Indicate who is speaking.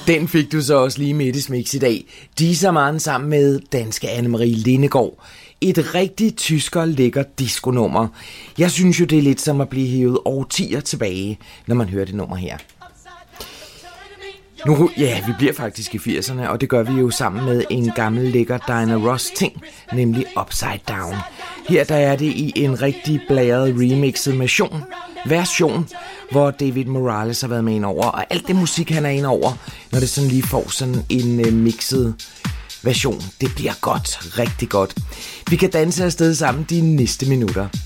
Speaker 1: Den fik du så også lige midt i Smix i dag. Dieselman sammen med danske Anne-Marie Lindegaard. Et rigtig tysker lækker disco-nummer. Jeg synes jo, det er lidt som at blive hævet årtier tilbage, når man hører det nummer her. Nu, ja, vi bliver faktisk i 80'erne, og det gør vi jo sammen med en gammel lækker Diana Ross ting, nemlig Upside Down. Her der er det i en rigtig blæret remixet version, hvor David Morales har været med ind over, og alt det musik, han er ind over, når det sådan lige får sådan en mixet version, det bliver godt, rigtig godt. Vi kan danse afsted sammen de næste minutter.